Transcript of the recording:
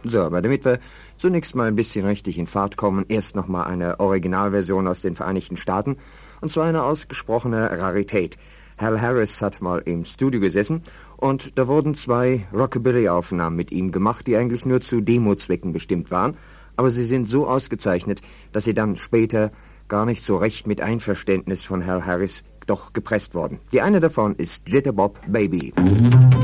So, aber damit wir zunächst mal ein bisschen richtig in Fahrt kommen, erst nochmal eine Originalversion aus den Vereinigten Staaten, und zwar eine ausgesprochene Rarität. Hal Harris hat mal im Studio gesessen und da wurden 2 Rockabilly-Aufnahmen mit ihm gemacht, die eigentlich nur zu Demo-Zwecken bestimmt waren, aber sie sind so ausgezeichnet, dass sie dann später gar nicht so recht mit Einverständnis von Hal Harris doch gepresst wurden. Die eine davon ist Jitterbop Baby.